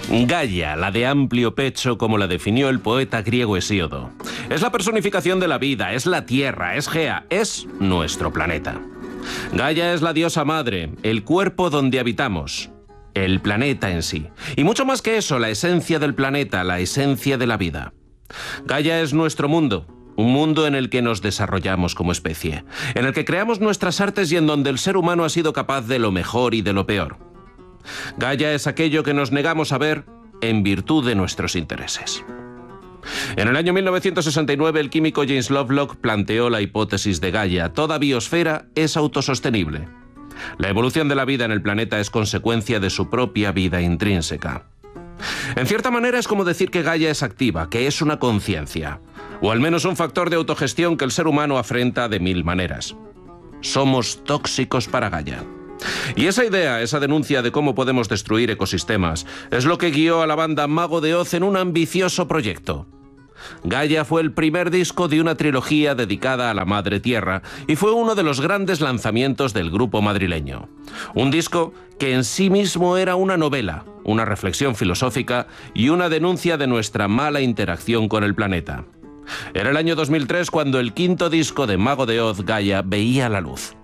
Gaia, la de amplio pecho, como la definió el poeta griego Hesíodo. Es la personificación de la vida, es la Tierra, es Gea, es nuestro planeta. Gaia es la diosa madre, el cuerpo donde habitamos, el planeta en sí. Y mucho más que eso, la esencia del planeta, la esencia de la vida. Gaia es nuestro mundo, un mundo en el que nos desarrollamos como especie, en el que creamos nuestras artes y en donde el ser humano ha sido capaz de lo mejor y de lo peor. Gaia es aquello que nos negamos a ver en virtud de nuestros intereses. En el año 1969, el químico James Lovelock planteó la hipótesis de Gaia. Toda biosfera es autosostenible. La evolución de la vida en el planeta es consecuencia de su propia vida intrínseca. En cierta manera es como decir que Gaia es activa, que es una conciencia, o al menos un factor de autogestión que el ser humano afrenta de mil maneras. Somos tóxicos para Gaia. Y esa idea, esa denuncia de cómo podemos destruir ecosistemas, es lo que guió a la banda Mago de Oz en un ambicioso proyecto. Gaia fue el primer disco de una trilogía dedicada a la Madre Tierra y fue uno de los grandes lanzamientos del grupo madrileño. Un disco que en sí mismo era una novela, una reflexión filosófica y una denuncia de nuestra mala interacción con el planeta. Era el año 2003 cuando el quinto disco de Mago de Oz, Gaia, veía la luz.